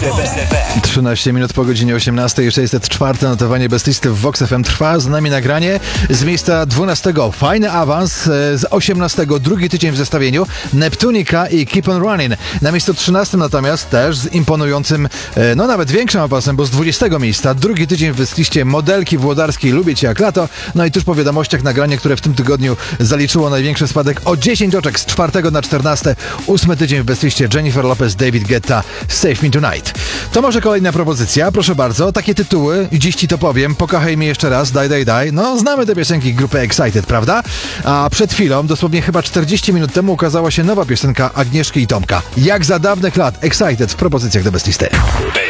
13 minut po godzinie 18, 604 notowanie Best Listy w Vox FM trwa. Z nami nagranie z miejsca 12. Fajny awans, z 18. drugi tydzień w zestawieniu Neptunika i Keep on Running. Na miejscu 13 natomiast też z imponującym, no nawet większym awansem, bo z 20. miejsca drugi tydzień w Best Listie modelki włodarskiej Lubię Cię jak lato. No i tuż po wiadomościach nagranie, które w tym tygodniu zaliczyło największy spadek o 10 oczek z 4. na 14. 8 tydzień w Best Listie Jennifer Lopez, David Guetta, Save Me Tonight. To może kolejna propozycja, proszę bardzo, takie tytuły, dziś Ci to powiem, Pokochaj mnie jeszcze raz, daj, no znamy te piosenki grupy Excited, prawda? A przed chwilą, dosłownie chyba 40 minut temu ukazała się nowa piosenka Agnieszki i Tomka. Jak za dawnych lat, Excited w propozycjach do Best Listy.